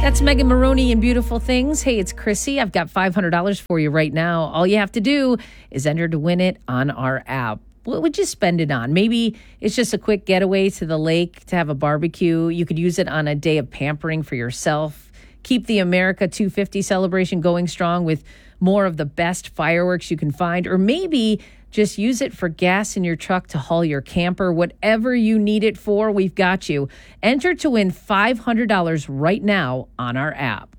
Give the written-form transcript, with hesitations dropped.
That's Megan Maroney and Beautiful Things. Hey, it's Chrissy. I've got $500 for you right now. All you have to do is enter to win it on our app. What would you spend it on? Maybe it's just a quick getaway to the lake to have a barbecue. You could use it on a day of pampering for yourself. Keep the America 250 celebration going strong with more of the best fireworks you can find. Or maybe just use it for gas in your truck to haul your camper. Whatever you need it for, we've got you. Enter to win $500 right now on our app.